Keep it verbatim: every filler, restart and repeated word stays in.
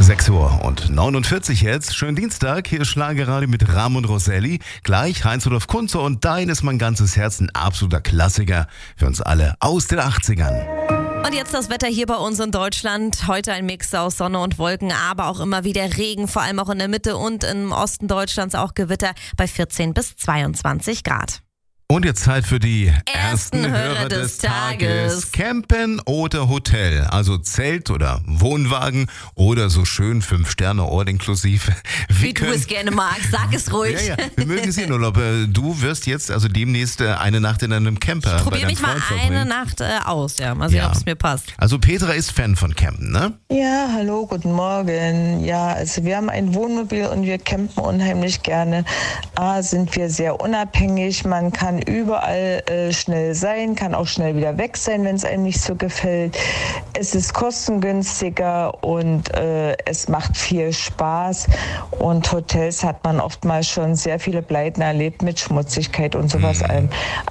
sechs Uhr und neunundvierzig jetzt. Schönen Dienstag. Hier ist Schlagerradio mit Ram und Roselli. Gleich Heinz-Rudolf Kunze und Dein ist mein ganzes Herz. Ein absoluter Klassiker für uns alle aus den achtzigern. Und jetzt das Wetter hier bei uns in Deutschland. Heute ein Mix aus Sonne und Wolken, aber auch immer wieder Regen, vor allem auch in der Mitte und im Osten Deutschlands auch Gewitter bei vierzehn bis zweiundzwanzig Grad. Und jetzt Zeit für die Ersten ersten Hörer Hörer des des Tages. Tages. Campen oder Hotel, also Zelt oder Wohnwagen oder so schön Fünf-Sterne-Ort inklusive. Wie du es gerne magst, sag es ruhig. Ja, ja, wir mögen es in Urlaub. Äh, Du wirst jetzt also demnächst äh, eine Nacht in einem Camper. Probier bei mich deinem mal Freund eine verbringen. Nacht äh, aus, ja. Mal sehen, Ja. ob es mir passt. Also Petra ist Fan von Campen, ne? Ja, hallo, guten Morgen. Ja, also wir haben ein Wohnmobil und wir campen unheimlich gerne. A, sind wir sehr unabhängig, man kann überall äh, schnell sein, kann auch schnell wieder weg sein, wenn es einem nicht so gefällt. Es ist kostengünstiger und äh, es macht viel Spaß. Und Hotels hat man oftmals schon sehr viele Pleiten erlebt mit Schmutzigkeit und sowas allem.